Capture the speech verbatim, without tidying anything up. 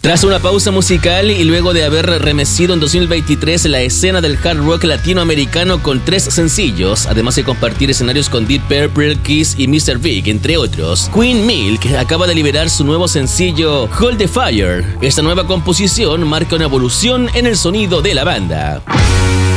Tras una pausa musical y luego de haber remecido en dos mil veintitrés la escena del hard rock latinoamericano con tres sencillos, además de compartir escenarios con Deep Purple, Kiss y mister Big, entre otros, Queen Milk acaba de liberar su nuevo sencillo Hold the Fire. Esta nueva composición marca una evolución en el sonido de la banda.